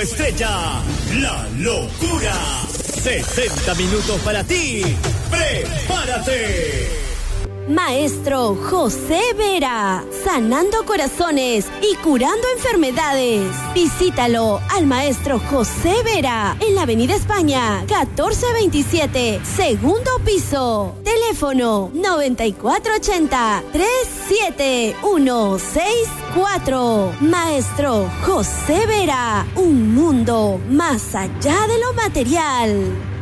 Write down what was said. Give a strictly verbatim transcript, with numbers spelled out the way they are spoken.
estrella, La Locura. sesenta minutos para ti. ¡Prepárate! Maestro José Vera, sanando corazones y curando enfermedades. Visítalo al Maestro José Vera en la Avenida España, catorce veintisiete, segundo piso. Teléfono noventa y cuatro ochenta, treinta y siete ciento sesenta y cuatro. Maestro José Vera, un mundo más allá de lo material.